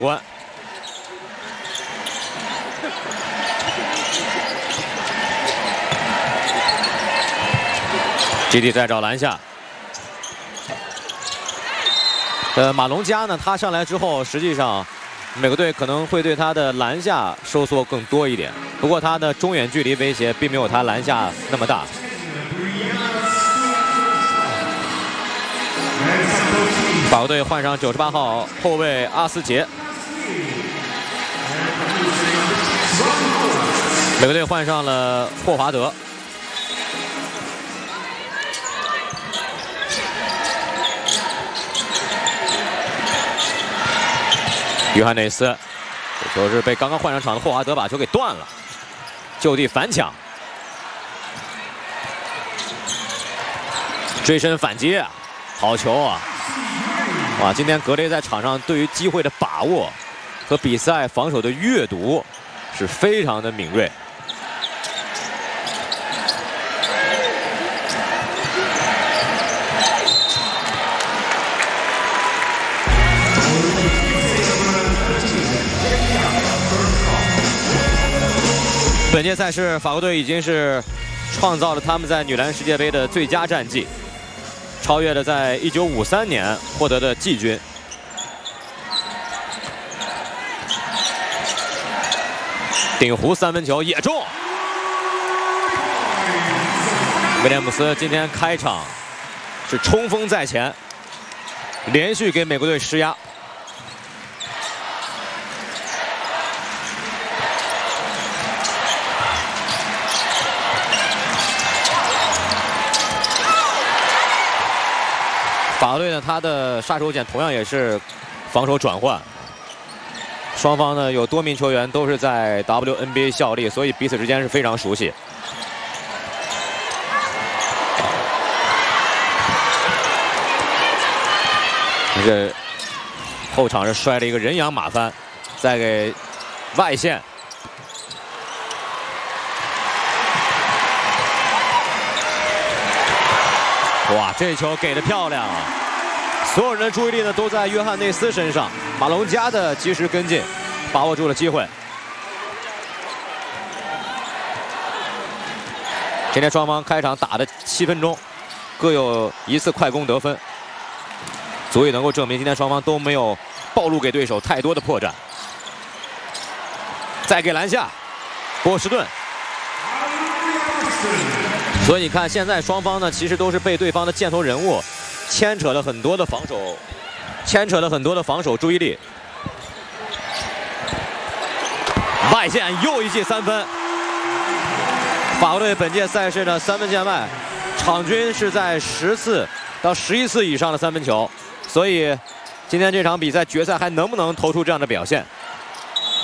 关。基地在找篮下。马龙加呢，他上来之后，实际上美国队可能会对他的篮下收缩更多一点，不过他的中远距离威胁并没有他篮下那么大。法国队换上98号后卫阿斯杰，美国队换上了霍华德。约翰内斯，这球是被刚刚换上场的霍华德把球给断了，就地反抢，追身反击，好球啊！哇，今天格雷在场上对于机会的把握和比赛防守的阅读是非常的敏锐。本届赛事，法国队已经是创造了他们在女篮世界杯的最佳战绩，超越了在1953年获得的季军。顶弧三分球也中，威廉姆斯今天开场是冲锋在前，连续给美国队施压。法国队呢，他的杀手锏同样也是防守转换。双方呢有多名球员都是在 WNBA 效力，所以彼此之间是非常熟悉。这后场是摔了一个人仰马翻，再给外线。哇，这球给的漂亮啊！所有人的注意力呢都在约翰内斯身上，马龙加的及时跟进，把握住了机会。今天双方开场打的7分钟，各有1次快攻得分，足以能够证明今天双方都没有暴露给对手太多的破绽。再给篮下，波士顿。所以你看，现在双方呢，其实都是被对方的箭头人物牵扯了很多的防守注意力。外线又一记3分，法国队本届赛事呢3分线外，场均是在10次到11次以上的3分球，所以今天这场比赛决赛还能不能投出这样的表现？